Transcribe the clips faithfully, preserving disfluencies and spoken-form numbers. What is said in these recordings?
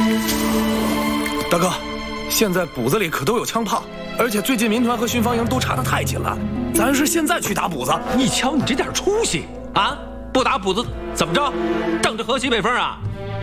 大哥，现在补子里可都有枪炮，而且最近民团和巡防营都查得太紧了，咱是现在去打补子。 你瞧你这点出息啊！不打补子怎么着？仗着河西北风啊！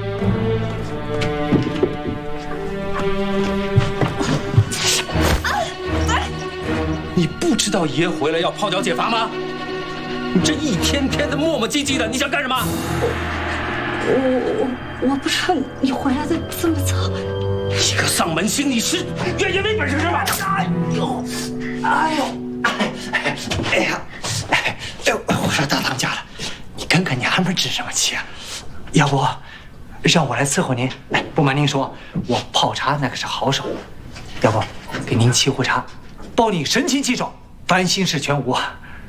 你不知道爷回来要泡脚解乏吗？你这一天天的磨磨唧唧的，你想干什么？ 我我我不知道你回来的这么早。 你个丧门星，你是越也没本事是吧？哎呦，哎呦， 哎哎哎呀，哎哎，我说大当家了，你跟个娘们置什么气啊？要不让我来伺候您？哎，不瞒您说，我泡茶那可是好手，要不给您沏壶茶，保你神清气爽，烦心事全无。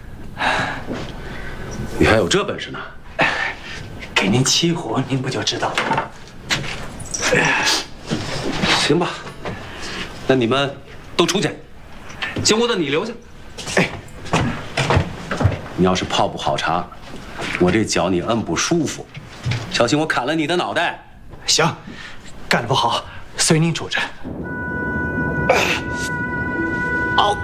你还有这本事呢？ 给您沏壶，您不就知道了？ 行吧，那你们都出去，姓吴的你留下。哎，你要是泡不好茶，我这脚你摁不舒服，小心我砍了你的脑袋。 行，干得不好，随您主着。 嗷！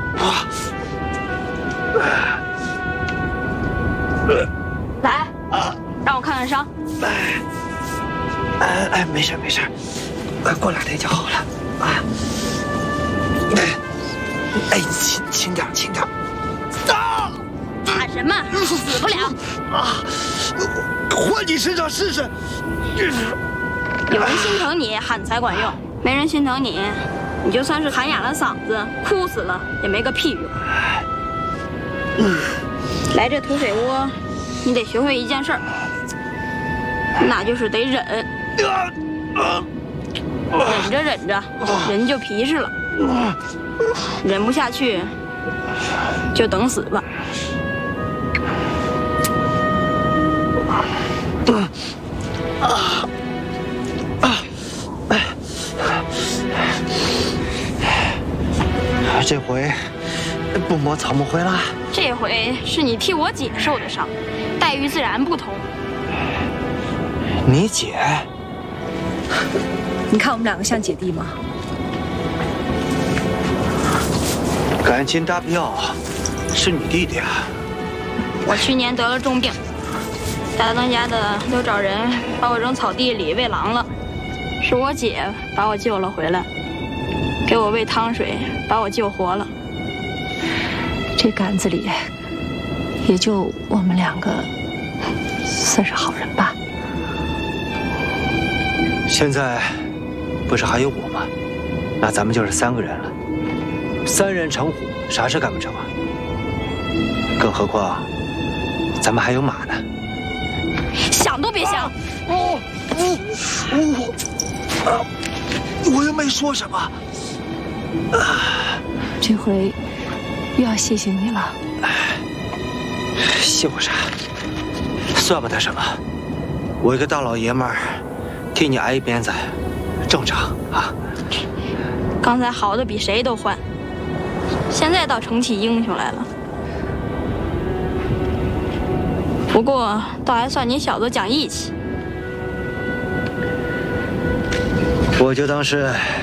来，让我看看伤。 哎哎，没事没事，过两天就好了啊。哎，轻轻点轻点。 啊！怕什么？死不了。 啊！换你身上试试。 有人心疼你喊才管用，没人心疼你，你就算是喊哑了嗓子，哭死了也没个屁用。来这土水窝，你得学会一件事儿，那就是得忍。忍着忍着，人就皮实了。忍不下去，就等死吧。 这回不摸草木灰了。 这回是你替我姐受的伤，待遇自然不同。 你姐？ 你看我们两个像姐弟吗？ 感情搭票是你弟弟啊？ 我去年得了重病，大当家的都找人把我扔草地里喂狼了，是我姐把我救了回来，给我喂汤水，把我救活了。 这杆子里也就我们两个算是好人吧。 现在不是还有我吗？那咱们就是三个人了。三人成虎，啥事干不成啊？更何况咱们还有马呢。 想都别想！ 哦哦哦！我又没说什么。 这回又要谢谢你了。 谢我啥？算不得什么。我一个大老爷们儿，替你挨一鞭子，正常啊。 刚才好的比谁都欢，现在倒成起英雄来了。不过倒还算你小子讲义气。 我就当是